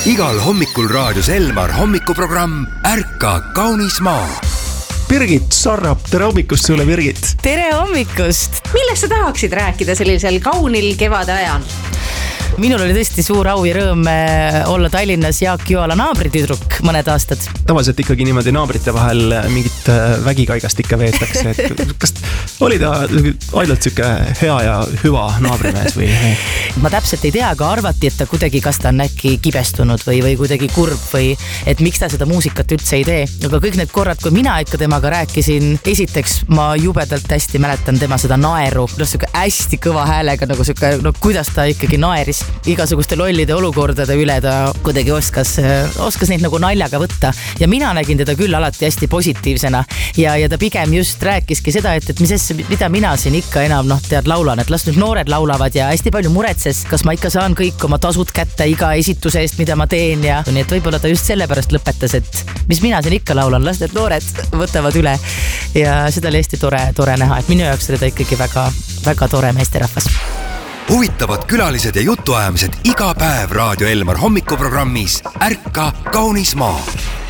Igal hommikul raadios Elmar hommikuprogramm Ärka kaunis maa. Birgit Sarrap, tere hommikust sulle, Birgit! Tere hommikust! Millest sa tahaksid rääkida sellisel kaunil kevade ajal? Minul oli tõesti suur au ja rõõm olla Tallinnas Jaak Joala naabritüdruk mõned aastad. Tavaliselt ikkagi niimoodi naabrite vahel mingit vägikaigast ikka veetakse. Kas oli ta ainult siuke hea ja hüva naabrimees või? Ma täpselt ei tea, aga arvati, et ta kuidagi, kas ta on äkki kibestunud või kuidagi kurb või et miks ta seda muusikat üldse ei tee. Aga kõik need korrad, kui mina ikka temaga rääkisin, esiteks ma jubedalt hästi mäletan tema seda naeru. Siuke hästi kõva häälega, nagu siuke, kuidas ta ikkagi naeris. Igasuguste lollide olukordade üle ta kuidagi oskas neid nagu naljaga võtta ja mina nägin teda küll alati hästi positiivsena ja ta pigem just rääkiski seda, et mida mina siin ikka enam laulan, et las nüüd noored laulavad ja hästi palju muretses, kas ma ikka saan kõik oma tasud kätte iga esituse eest, mida ma teen ja nii, et võib-olla ta just sellepärast lõpetas, et mis mina siin ikka laulan, las need noored võtavad üle ja seda oli hästi tore näha, et minu jaoks oli ta ikkagi väga, väga tore meesterahvas. Huvitavad külalised ja jutuajamised iga päev Raadio Elmar hommikuprogrammis Ärka kaunis maa.